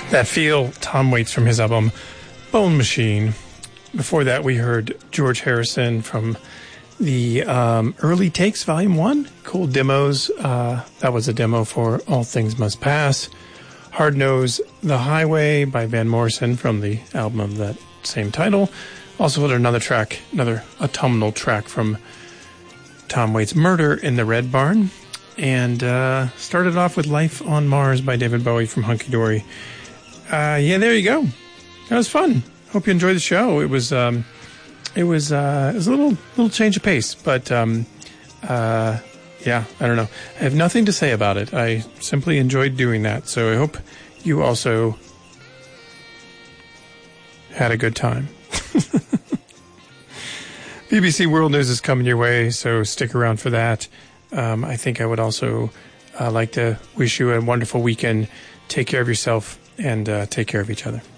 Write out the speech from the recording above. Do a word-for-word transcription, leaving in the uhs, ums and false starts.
That feel, Tom Waits from his album Bone Machine. Before that, we heard George Harrison from the um, Early Takes Volume one, Cool Demos. Uh, that was a demo for All Things Must Pass. Hard Nose, The Highway by Van Morrison from the album of that same title. Also heard another track, another autumnal track from Tom Waits, Murder in the Red Barn. And uh, started off with Life on Mars by David Bowie from Hunky Dory. Uh, yeah, there you go. That was fun. Hope you enjoyed the show. It was, um, it was, uh, it was a little, little change of pace, but, um, uh, yeah, I don't know. I have nothing to say about it. I simply enjoyed doing that. So I hope you also had a good time. B B C World News is coming your way, so stick around for that. Um, I think I would also uh, like to wish you a wonderful weekend. Take care of yourself and uh, take care of each other.